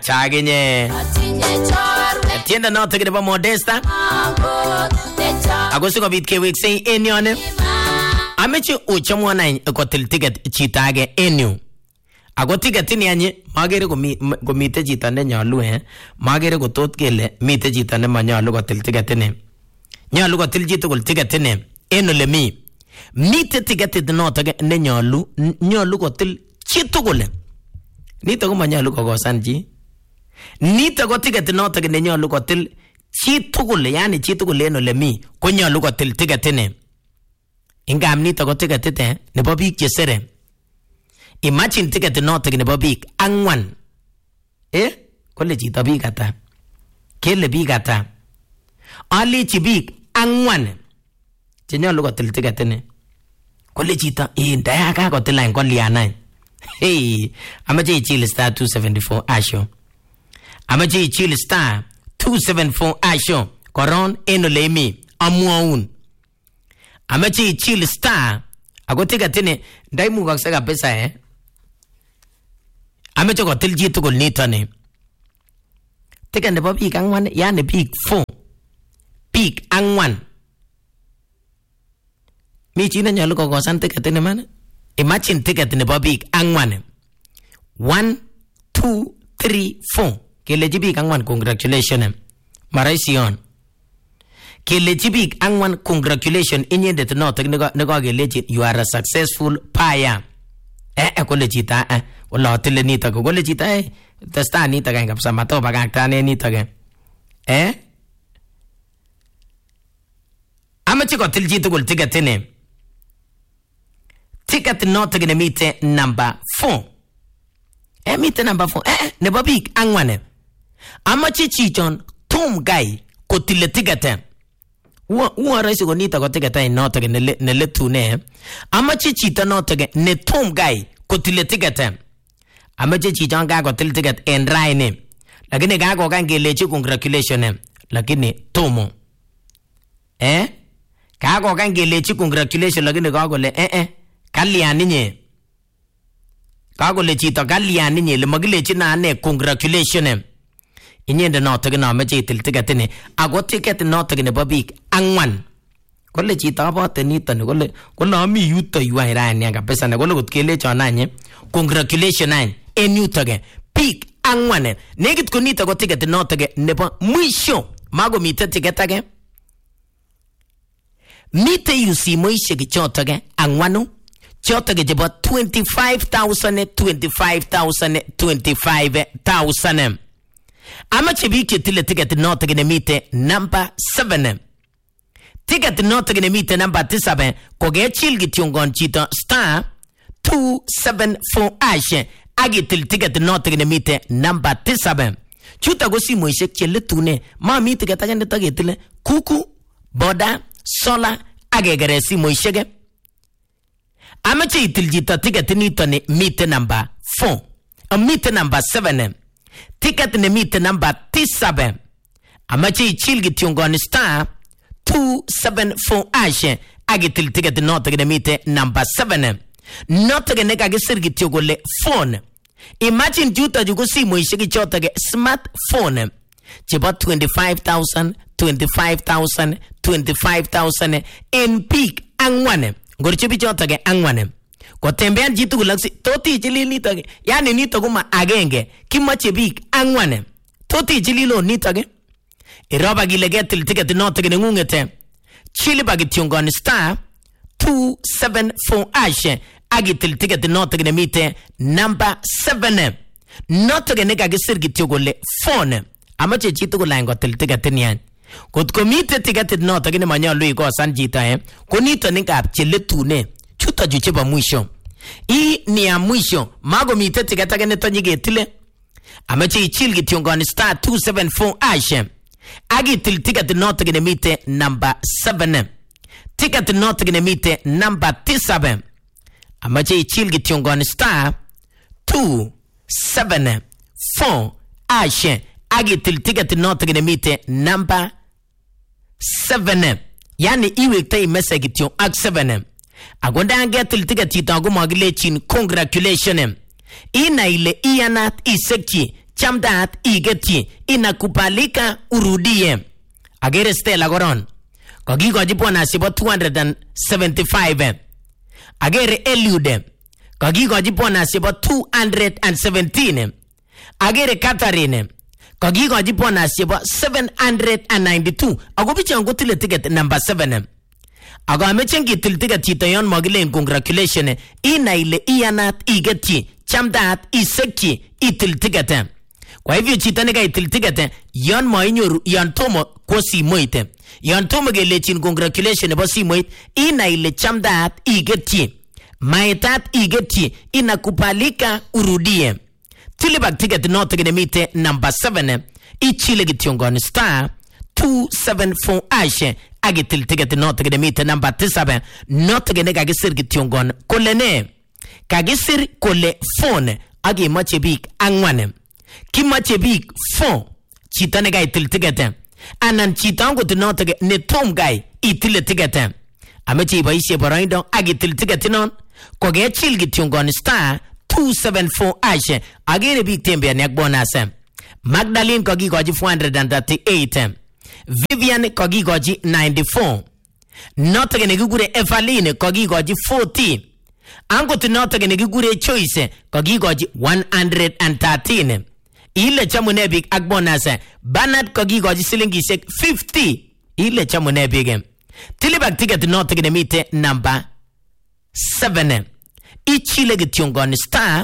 Chagenye. Tienda noto ke nebo Modesta. Ako sikobit keweksei en yone. Ameche uchamwana kotil ticket chito age en yu. Ako ticket ni anye magere komite chito ne nyalu magere kotot kele mite chito ne manyalu kotil ticket ni. Nyalu kotil chito kul ticket ni en ole mi. Mite ticket noto ne nyalu kotil chito kul. Nito ko manyalu kokosan chi. Nito ko ticket noto ne nyalu kotil chito kul, yani chito kul en ole mi ko nyalu kotil ticket ni. Ingam nito ko ticket nebo biik che sere. Imagine ticket noto nebo biik angwan. Kole chito biik ata. Kele biik ata. Alichi biik angwan. Che nyalu kotil ticket ni. Kole chito ndaya kakotil any kolyanany. Hey, amache ichil star 274 asho. Amache ichil star 274 asho. Koron en ole mi amwaun. Amache ichil star ako ticket ni ndaimukakse kabisa Amache kotil chi tugul nito ni. Ticket nebo biik angwan, yani biik 4. Biik angwan. Mi chi ne nyalu kokosan ticket ni man. Imagine ticket nebo biik angwan. 1, 2, 3, 4. Kelechi biik angwan congratulations. Maraisi yon. Kelechi biik angwan congratulations inyendet notok nekakelechi you are a successful buyer. Kole chita wala tile nito ko kole chita testa nito kan kapsa mato bagaktane nito ke. Amache kotil chito kul ticket ni. Ticket notok ne mite number 4. Mite number 4. Nebo biik angwan. Amache chichon Tom Guy kotile ticket. Uwa raisi ko nito ko ticket notok ne letune. Amache chito notok ne Tom Guy kotile ticket. Amache chichon ka kotil ticket en raini. Lakini kako kan kelechi congratulations. Lakini tomo. Kako kan kelechi congratulations lakini kako le kalyan ninye. Kako le chito kalyan ninye le magilechi na ane congratulations. Inyende notok na amache itil ticket ni. Ako ticket notok nebo biik angwan. Kole chito abote nito ni kole ami yuto yuan raini kabisa ne kole kot kelechon anye congratulations anye en yuto ke biik angwan. Negit ko nito ko ticket notok nebo mwisho. Mago mite ticket age. Mite yusi mwisho chotok angwanu. Chotok chebo 25,000. Amache biik chetile ticket notok ne mite number 7. Ticket notok ne mite number 7 kokechil kityongon chito star 274 ash agitil ticket notok ne mite number 7. Chuta ko simoishek che letune mami ticket age nito ketile kuku boda sola agegere simoishek. Amache itil chito ticket nito ne mite number 4. Mite number 7. Ticket ne mite number 7. Amache ichil kityongon star 274 ash agitil ticket notok ne mite number 7. Notok ne kagisir kityo kole phone. Imagine juta juko simoishek chotok smartphone chebo 25,000 en peak angwan. Ngorche bichotok angwan. Kotembean jitu kulaksi toti chilil nitok. Yani nitok kuma agenge kimache biik angwan. Toti chililo nitok. Iroba gile getil ticket notok ne ngungete. Chili bagityongon star 274 ash agitil ticket notok ne mite number 7. Notok ne kagisir kityo kole phone. Amache chito kulain kotil ticket niyan. Kotko mite ticket notok ne manyalu ikosan chito ko nito ne kap cheletune. Chuto ju chebo mwisho. Ni ya mwisho. Mago mite ticket age neto nyiketile. Amache ichil kityongon star 274 ash agitil ticket notok ne mite number 7. Ticket notok ne mite number 7. Amache ichil kityongon star 274 ash agitil ticket notok ne mite number 7. Yani iwektai message kityon ak 7. Agonda getil ticket chito ko magilechin congratulations. Ina ile iyanat isekchi chamdaat igetyi, inakubalika urudie. Agere Stella koron kakikochi bonus chebo 275. Agere Eliud kakikochi bonus chebo 217. Agere Catherine kakikochi bonus chebo 792. Ako bichon kotile ticket number 7. Ako amechen kitil ticket chito yon mogilen congratulations, inai ile iyanat igetyi, chamdaat isekyi, itil ticket. Kwa hivyo chito nekaitil ticket yon moinyoru, yon tomo kwa simoit, yon tomo kelechin congratulations nebo simoit, inai ile chamdaat igetyi, maetat igetyi, inakubalika urudie. Tilibak ticket noto kinemite number 7, ichile kitiongon star 274 ashe, agitil ticket noto kinemite number 7, noto kine kagisir kitiongon kole ne, kagisir kole phone, agi mache bik angwane. Kimache bik 4 chito nekaitil ticket, anan chito angot noto ne tom guy itile ticket. Ameche iboishe boroindo agitil ticket non, kokechil kitiongon star 274 ashe, agere bik tembeani ak bonus. Magdalene kakikochi 438, Vivian kakikochi 94, noto kene kikure Evaline kakikochi 40, angot noto kene kikure Choice kakikochi 113. Ile chamune bik ak bonus. Bernard kakikochi silingishek 50. Ile chamune bik. Tilibak ticket noto kene mite number 7. Ichile kitiongon star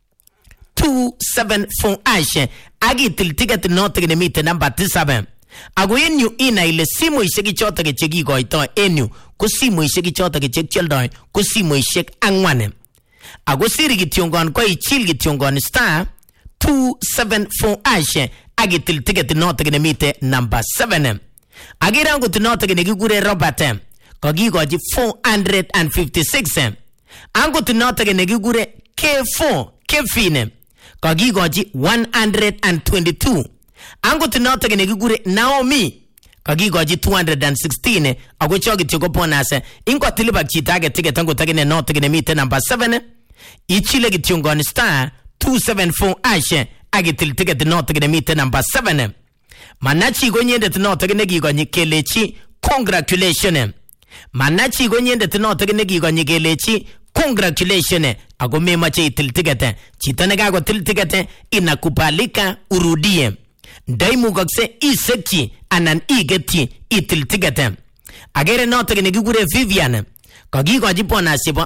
274 ashe, agitil ticket noto kene mite number 7. Ako enyu ina ile simoishek choto ke chekikoito enyu ko simoishek choto ke chekialdoi ko simoishek 4. Ako siri kitiongon ko ichil kitiongon star 274 ashe, agitil ticket noto kene mite number 7. Agira angot noto kene kikure Robert kakikochi 456. Angot noto kene kikure K4 Kevin kakikochi 122. Angot noto kene kikure Naomi kakikochi 216. Ako chokit yoko bonus. Ingo tilibak chita age ticket angot kene noto kene mite number 7, ichile kitiongon star 274 ashe, agitil ticket noto kene mite number 7. Manachi konyendet noto kene kikonyi kelechi congratulations. Manachi konyendet noto kene kikonyi kelechi congratulations. Ako memache itil ticket, chito nekakotil ticket inakubalika urudie. Ndaimukakse isekyi anan igetyi, itil ticket. Agere noto kene kikure Vivian kakikochi bonus chebo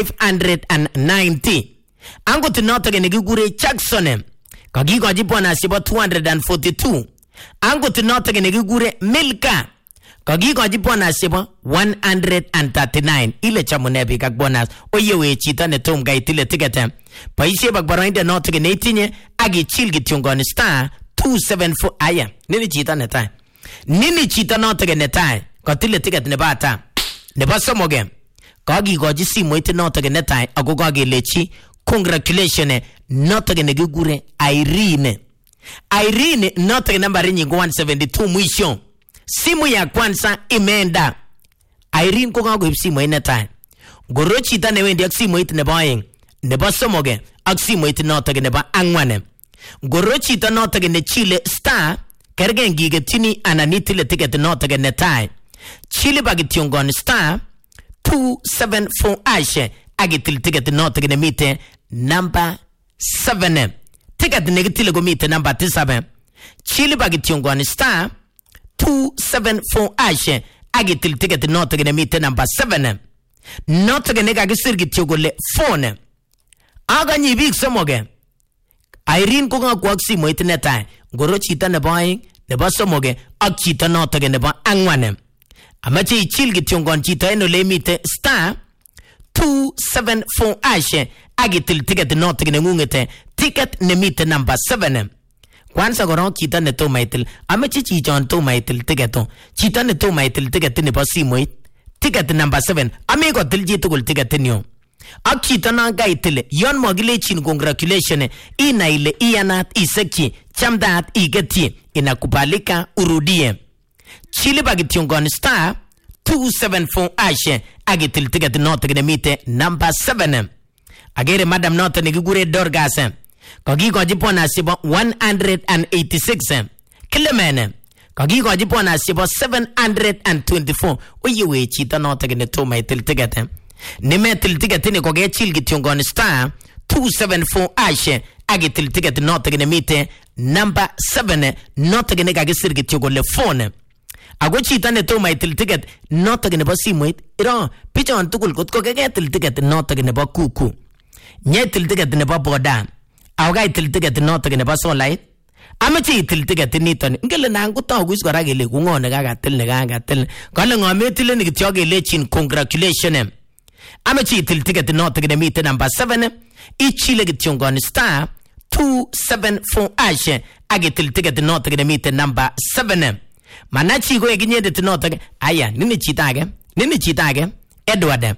590. Angot noto kene kikure Jackson kakikochi bonus chebo 242. Angot noto kene kikure Milka kakikochi bonus chebo 139. Ile chamune bik ak bonus. Oyewe chito ne tom kai tile ticket, boishe bak boroinde noto kene itinye agichil kitiongon star 274. Aya, nini chito netai? Nini chito noto kene tai katile ticket nebo ata? Nebo somoge kakikochi simoit noto kene tai ako kakelechi congratulations noto kene kikure Irene. Irene noto kene nambari nyingo 172 mwisho. Simu ya kwanza imeenda. Irene ko kakoib simoit netai. Ngoro chito newendi ak simoit nebo aeng, nebo somoge ak simoit noto kene nebo 4. Ngoro chito noto kene chile star kerge ngigetini anan itile ticket noto kene tai. Chile bagitiongon star 274 ashe, agitil ticket noto kene mite number 7. Ticket negitile ko mite number 7. Chile bagitiongon star 274 ashe, agitil ticket noto kene mite number 7. Noto kene kagisir kityo kole phone. Aga nyibik somoge. Irene ko kakwak simoit netai. Ngoro chito nebo aeng, nebo somoge ak chito noto kene nebo 4. Amache ichil kitiongon chito eno le mite star 274 ashe, agitil ticket noto kene ngungete, ticket ne mite number 7. Kwanza korong chito ne toma itil, amache chichon toma itil ticket. Chito ne toma itil ticket nebo simoit, ticket number 7, ame kotil chitugul ticket nyo. Ak chito nan kaitil, yon mogilechin congratulations, ina ile iyanat isekyi, chamdaat igetyi, inakubalika urudie. Chile bagitiongon star 274 ashe, agitil ticket noto kene mite number 7. Agere madam noto ne kikure Dorgas Kakikochi bonus chebo 186. Clement kakikochi bonus chebo 724. Oyewe chito notok ne toma itil ticket. Nimetil ticket ni kokechil kityongon star 274 ash agitil ticket notok ne mite number 7 notok ne kakisir kityo kole phone. Ako chito ne toma itil ticket notok nebo simoit iro pichon tugul kotko keketil ticket notok nebo kuku. Nyetil ticket nebo boda. Awga itil ticket notok nebo solait. Amache itil ticket niton. Ngele nangu tagus kora kele kungone kakatil. Kale ngametile ni kityo kelechin congratulations. Amache itil ticket notok ne mite number 7. Ichile kityongon star 274 ash agitil ticket notok ne mite number 7. Manachi ko ekinyedet notok. Aya, nini chita age? Edward.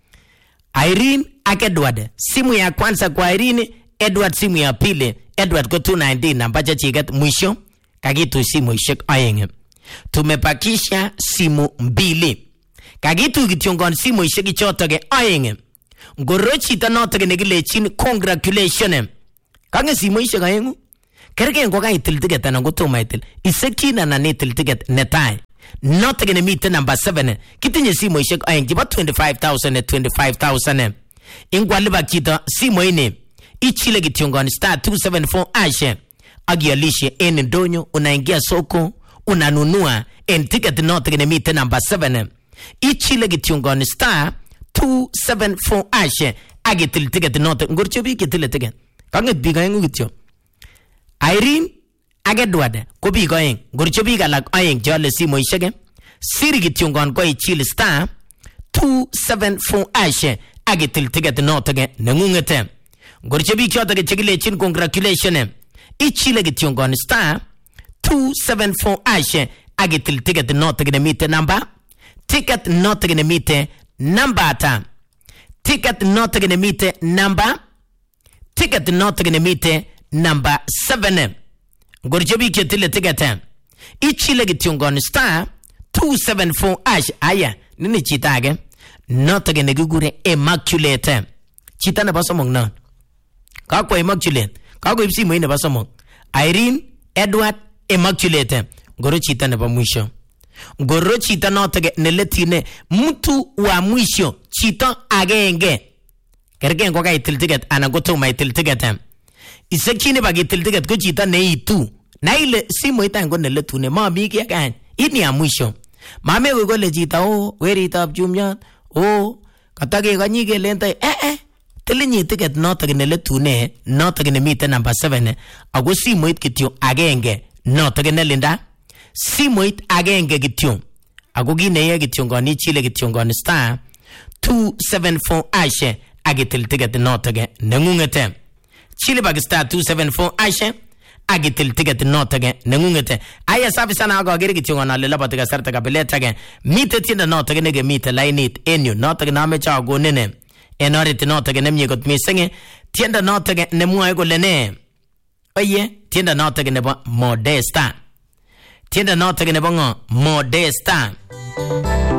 Irene ak Edward. Simu ya kwanza kwa Irene, Edward simu ya pili. Edward ko 219 namba chiket mwisho. Kakitu simu ishek aeng. Tumepakisha simu mbili. Kakitu kityongon simu ishek ichotoke aeng. Ngoro chita notok nekilechin congratulations. Kange simu ishek aengu. Kerke ngoka itil ticket anan kotoma itil. Isekina na itil ticket netai. Notok ne mite number 7. Kitinye simo ishek aeng jiba 25,000. Ingwa liba chito simo ini. Ichile kityongon star 274 ash. Agialishe eni ndonyo. Unaingia soko. Unanunua. En ticket notok ne mite number 7. Ichile kityongon star 274 ash. Agitil ticket notok. Ngurchobi kitile ticket. Kanget biga yengu kityo. Irene ak Edward ko biik aeng. Ngorcho biik alak aeng jole simoishek. Siri kityongon ko ichil star 274 ash agitil ticket notok nengunget. Ngorcho biik chotok chekilechin congratulations. Ichile kityongon star 274 ash agitil ticket notok nemite number. Ticket notok nemite number ata. Ticket notok nemite number. Ticket notok nemite number 7. Ngorcho biik chetile ticket. Ichile kityongon star 274 ash. Aya, nini chita age? Notok nekikure Immaculate. Chita nebo somok non. Kakwa Immaculate. Kakwa ipsimo nebo somok. Irene, Edward, Immaculate. Ngoro chita nebo mwisho. Ngoro chita notok neletine mtu wa mwisho. Chita agenge. Kerke ngoka itil ticket anan kotoma itil ticket. Isekchini bagitil ticket ko chita neitu. Na ile simu itango neletune mami kia kany. Ini ya mwisho. Mame kukole chita weritab chumyot. Katake kanyi kelenta. Tilinyi ticket notok neletune. Notok nemite number 7. Ako simu kityo agenge. Notok nelinda. Simu agenge kityo. Ako gineye kityo ngoni chile kityo ngoni star 274 ash. Agitil ticket notok nengungete. Chile bag star 274 ash. Agitil ticket notage nengungete. Aya safi sana ako agiri kityongon alila patika sarta kapiletage. Mite tinda notage nege mite lainit enyu. Notage na mecha ago nene. Enoriti notage nemye kot misenge. Tienda notage nemua ego lene. Oye, tienda notage nebo Modesta. Tienda notage nebo ngo Modesta.